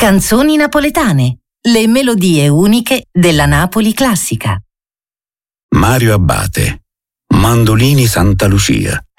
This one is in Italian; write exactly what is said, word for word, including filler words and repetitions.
Canzoni napoletane, le melodie uniche della Napoli classica. Mario Abbate, Mandolini Santa Lucia.